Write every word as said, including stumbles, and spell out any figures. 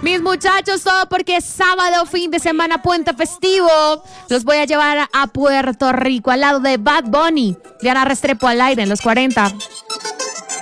Mis muchachos, todo porque es sábado, fin de semana, puente festivo. Los voy a llevar a Puerto Rico, al lado de Bad Bunny. Diana Restrepo al aire en los cuarenta.